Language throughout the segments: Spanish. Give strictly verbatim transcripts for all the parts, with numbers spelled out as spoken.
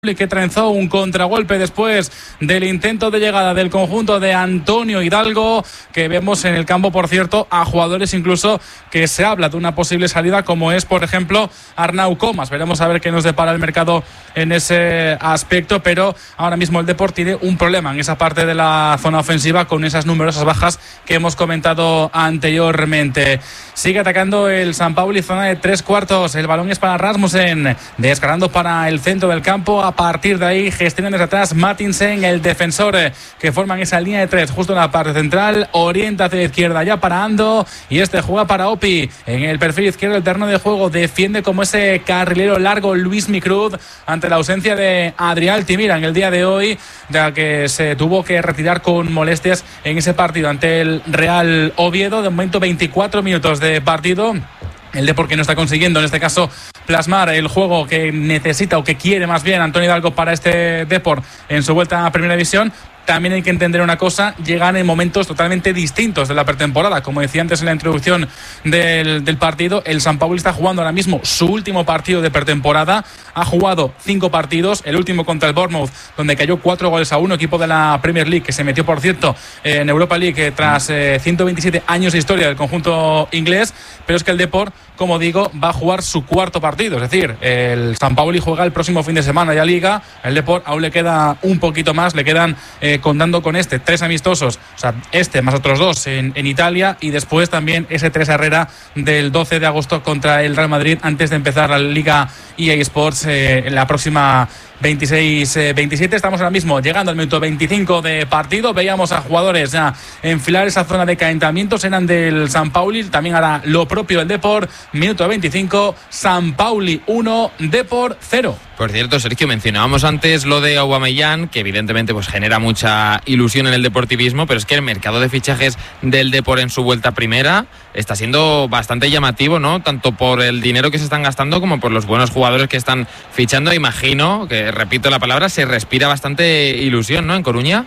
que trenzó un contragolpe después del intento de llegada del conjunto de Antonio Hidalgo, que vemos en el campo, por cierto, a jugadores incluso que se habla de una posible salida, como es, por ejemplo, Arnau Comas. Veremos a ver qué nos depara el mercado en ese aspecto, pero ahora mismo el Depor tiene un problema en esa parte de la zona ofensiva con esas numerosas bajas que hemos comentado anteriormente. Sigue atacando el San Pauli, zona de tres cuartos. El balón es para Rasmussen, descargando para el centro del campo. A partir de ahí gestionan desde atrás Mattinsen, el defensor que forman esa línea de tres justo en la parte central. Orienta hacia la izquierda ya para Ando, y este juega para Opi en el perfil izquierdo del terreno de juego. Defiende como ese carrilero largo Luis Micruz ante la ausencia de Adrián Altimira en el día de hoy, ya que se tuvo que retirar con molestias en ese partido ante el Real Oviedo. De momento veinticuatro minutos de partido. El Depor que no está consiguiendo, en este caso, plasmar el juego que necesita o que quiere más bien Antonio Hidalgo para este Depor en su vuelta a Primera División. También hay que entender una cosa: llegan en momentos totalmente distintos de la pretemporada. Como decía antes en la introducción del, del partido, el San Pauli está jugando ahora mismo su último partido de pretemporada. Ha jugado cinco partidos, el último contra el Bournemouth, donde cayó cuatro goles a uno, equipo de la Premier League, que se metió, por cierto, en Europa League tras eh, ciento veintisiete años de historia del conjunto inglés. Pero es que el Depor, como digo, va a jugar su cuarto partido. Es decir, el San Pauli juega el próximo fin de semana ya Liga. El Depor aún le queda un poquito más, le quedan eh, contando con este, tres amistosos, o sea, este más otros dos en, en Italia, y después también ese tres Herrera del doce de agosto contra el Real Madrid antes de empezar la Liga E A Sports eh, en la próxima veintiséis veintisiete. Estamos ahora mismo llegando al minuto veinticinco de partido. Veíamos a jugadores ya enfilar esa zona de calentamientos, eran del San Pauli. También hará lo propio el Depor. Minuto veinticinco, San Pauli uno, Depor cero. Por cierto, Sergio, mencionábamos antes lo de Aubameyang, que evidentemente pues genera mucha ilusión en el deportivismo, pero es que el mercado de fichajes del Depor en su vuelta a primera está siendo bastante llamativo, ¿no? Tanto por el dinero que se están gastando como por los buenos jugadores que están fichando. Imagino que, repito la palabra, se respira bastante ilusión, ¿no?, en Coruña.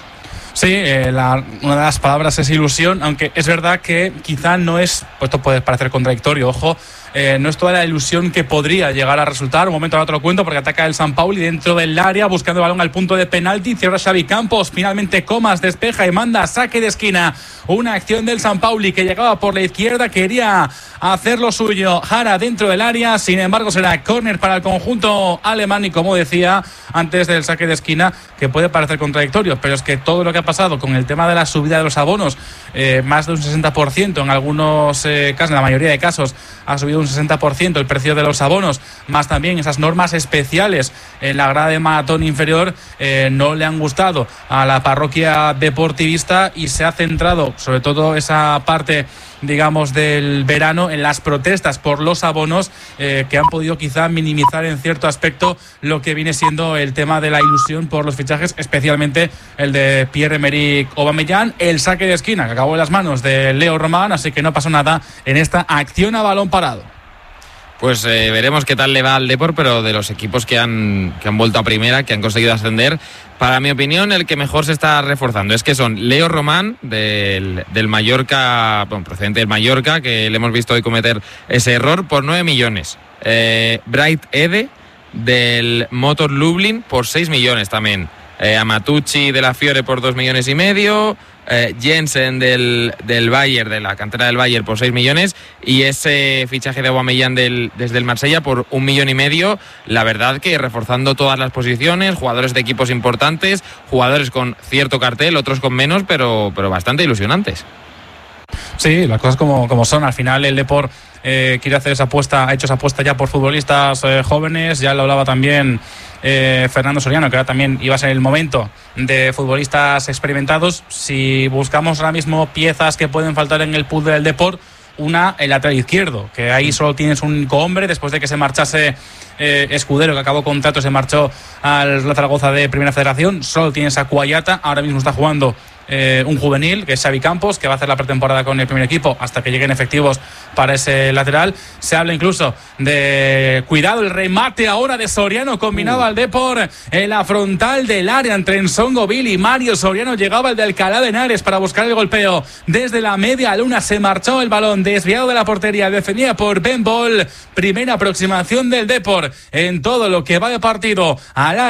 Sí, eh, la, una de las palabras es ilusión, aunque es verdad que quizá no es, pues esto puede parecer contradictorio, ojo, eh, no es toda la ilusión que podría llegar a resultar. Un momento ahora te lo cuento, porque ataca el San Pauli dentro del área, buscando el balón al punto de penalti. Cierra Xavi Campos, finalmente Comas despeja y manda saque de esquina. Una acción del San Pauli que llegaba por la izquierda, quería hacer lo suyo Jara dentro del área, sin embargo será córner para el conjunto alemán. Y como decía antes del saque de esquina, que puede parecer contradictorio, pero es que todo lo que ha pasado con el tema de la subida de los abonos, eh, más de un sesenta por ciento en algunos eh, casos, en la mayoría de casos ha subido un sesenta por ciento el precio de los abonos, más también esas normas especiales en la grada de maratón inferior, eh, no le han gustado a la parroquia deportivista, y se ha centrado sobre todo esa parte, digamos, del verano en las protestas por los abonos, eh, que han podido quizá minimizar en cierto aspecto lo que viene siendo el tema de la ilusión por los fichajes, especialmente el de Pierre-Emerick Aubameyang. El saque de esquina que acabó en las manos de Leo Román, así que no pasó nada en esta acción a balón parado. Pues eh, veremos qué tal le va al Depor, pero de los equipos que han, que han vuelto a primera, que han conseguido ascender, para mi opinión, el que mejor se está reforzando es que son Leo Román, del, del Mallorca, bueno, procedente del Mallorca, que le hemos visto hoy cometer ese error, por nueve millones. Eh, Bright Ede, del Motor Lublin, por seis millones también. Eh, Amatucci de la Fiore por dos millones y medio. Eh, Jensen del, del Bayern, de la cantera del Bayern, por seis millones, y ese fichaje de Aubameyang del, desde el Marsella por un millón y medio. La verdad que reforzando todas las posiciones, jugadores de equipos importantes, jugadores con cierto cartel, otros con menos, pero, pero bastante ilusionantes. Sí, las cosas como, como son. Al final el Depor eh, quiere hacer esa apuesta, ha hecho esa apuesta ya por futbolistas eh, jóvenes. Ya lo hablaba también eh, Fernando Soriano, que ahora también iba a ser el momento de futbolistas experimentados. Si buscamos ahora mismo piezas que pueden faltar en el pool del Depor, una, el lateral izquierdo, que ahí solo tienes un único hombre, después de que se marchase eh, Escudero, que acabó contrato, se marchó al Zaragoza de Primera Federación. Solo tienes a Cuayata, ahora mismo está jugando eh, un juvenil, que es Xavi Campos, que va a hacer la pretemporada con el primer equipo hasta que lleguen efectivos para ese lateral. Se habla incluso de, cuidado, el remate ahora de Soriano, combinaba al Depor en la frontal del área entre Ensongo Billy y Mario Soriano. Llegaba el de Alcalá de Henares para buscar el golpeo desde la media luna. Se marchó el balón desviado de la portería, defendida por Ben Bol. Primera aproximación del Depor en todo lo que va de partido al área.